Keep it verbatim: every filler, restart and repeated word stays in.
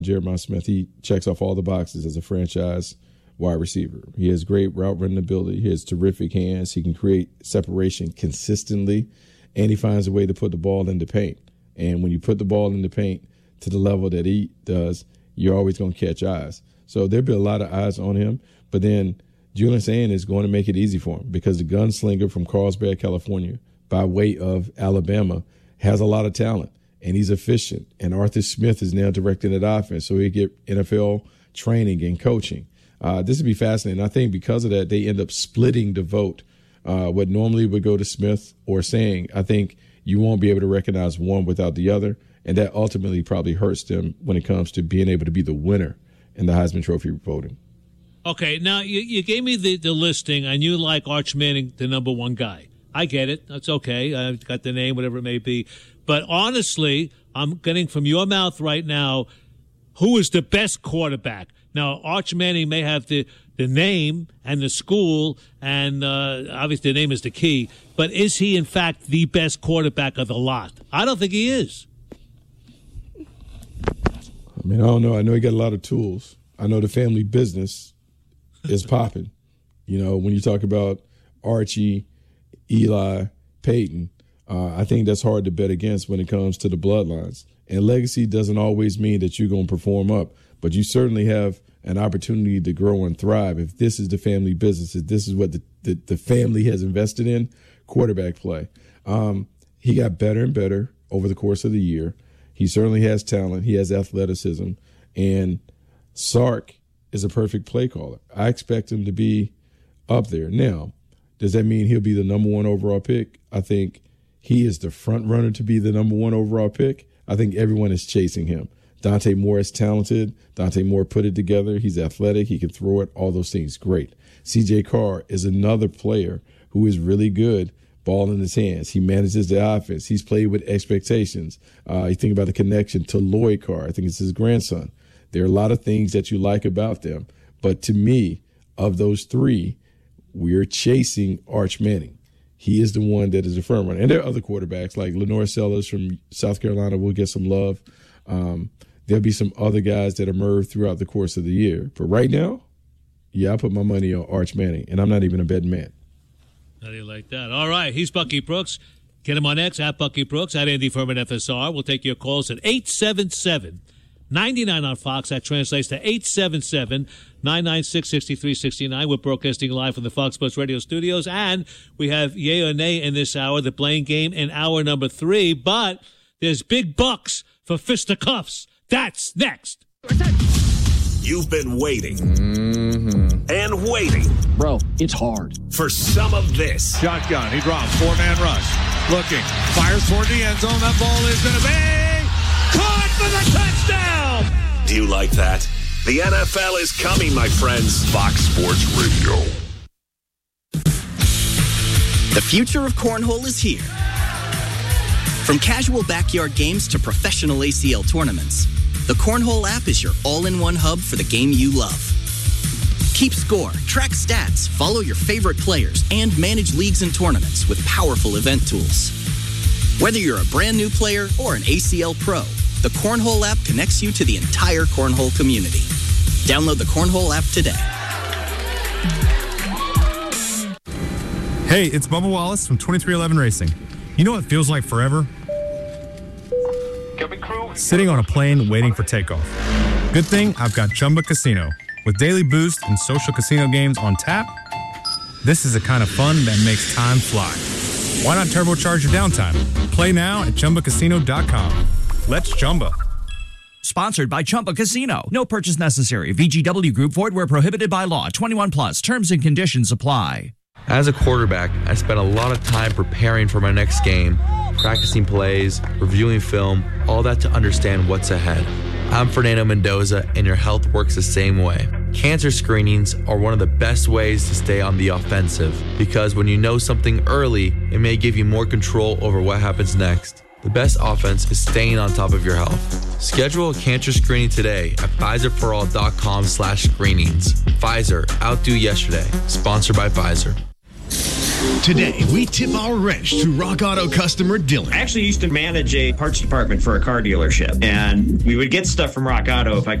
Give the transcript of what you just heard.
Jeremiah Smith, he checks off all the boxes as a franchise wide receiver. He has great route running ability. He has terrific hands. He can create separation consistently, and he finds a way to put the ball in the paint. And when you put the ball in the paint to the level that he does, you're always going to catch eyes. So there'll be a lot of eyes on him. But then Julian Sayin is going to make it easy for him because the gunslinger from Carlsbad, California, by way of Alabama, has a lot of talent, and he's efficient. And Arthur Smith is now directing that offense, so he get N F L training and coaching. Uh, this would be fascinating. I think because of that, they end up splitting the vote. Uh, what normally would go to Smith or Saying, I think you won't be able to recognize one without the other, and that ultimately probably hurts them when it comes to being able to be the winner in the Heisman Trophy voting. Okay, now you, you gave me the, the listing, and you like Arch Manning, the number one guy. I get it. That's okay. I've got the name, whatever it may be. But honestly, I'm getting from your mouth right now, who is the best quarterback? Now, Arch Manning may have the, the name and the school, and uh, obviously the name is the key, but is he, in fact, the best quarterback of the lot? I don't think he is. I mean, I don't know. I know he got a lot of tools. I know the family business is popping. You know, when you talk about Archie, Eli, Peyton, uh, I think that's hard to bet against when it comes to the bloodlines. And legacy doesn't always mean that you're going to perform up, but you certainly have an opportunity to grow and thrive if this is the family business, if this is what the, the, the family has invested in, quarterback play. Um, he got better and better over the course of the year. He certainly has talent. He has athleticism. And Sark is a perfect play caller. I expect him to be up there. Now, does that mean he'll be the number one overall pick? I think he is the front runner to be the number one overall pick. I think everyone is chasing him. Dante Moore is talented. Dante Moore put it together. He's athletic. He can throw it. All those things. Great. C J Carr is another player who is really good. Ball in his hands. He manages the offense. He's played with expectations. Uh, you think about the connection to Lloyd Carr. I think it's his grandson. There are a lot of things that you like about them. But to me, of those three, we're chasing Arch Manning. He is the one that is a firm runner. And there are other quarterbacks like Lenore Sellers from South Carolina will get some love. Um, there'll be some other guys that emerge throughout the course of the year. But right now, yeah, I put my money on Arch Manning, and I'm not even a betting man. How do you like that? All right, he's Bucky Brooks. Get him on X, at Bucky Brooks, at Andy Furman F S R. We'll take your calls at eight seven seven, nine nine on Fox. That translates to eight seven seven, nine nine six, six three six nine. We're broadcasting live from the Fox Sports Radio studios, and we have Yay or Nay in this hour, the Blaine game in hour number three. But there's big bucks for fisticuffs. That's next. You've been waiting mm-hmm. and waiting. Bro, it's hard. For some of this. Shotgun. He drops. Four-man rush. Looking. Fires toward the end zone. That ball is going to be caught for the touchdown. Do you like that? The N F L is coming, my friends. Fox Sports Radio. The future of cornhole is here. From casual backyard games to professional A C L tournaments, the Cornhole app is your all-in-one hub for the game you love. Keep score, track stats, follow your favorite players, and manage leagues and tournaments with powerful event tools. Whether you're a brand new player or an A C L pro, the Cornhole app connects you to the entire Cornhole community. Download the Cornhole app today. Hey, it's Bubba Wallace from twenty-three eleven Racing. You know what feels like forever? Sitting on a plane waiting for takeoff. Good thing I've got Chumba Casino. With daily boost and social casino games on tap, this is the kind of fun that makes time fly. Why not turbocharge your downtime? Play now at Chumba Casino dot com. Let's Chumba. Sponsored by Chumba Casino. No purchase necessary. V G W Group. Void where prohibited by law. twenty-one plus. Terms and conditions apply. As a quarterback, I spent a lot of time preparing for my next game, practicing plays, reviewing film, all that to understand what's ahead. I'm Fernando Mendoza, and your health works the same way. Cancer screenings are one of the best ways to stay on the offensive, because when you know something early, it may give you more control over what happens next. The best offense is staying on top of your health. Schedule a cancer screening today at Pfizerforall.com slash screenings. Pfizer, outdo yesterday. Sponsored by Pfizer. Today, we tip our wrench to Rock Auto customer Dylan. I actually used to manage a parts department for a car dealership, and we would get stuff from Rock Auto if I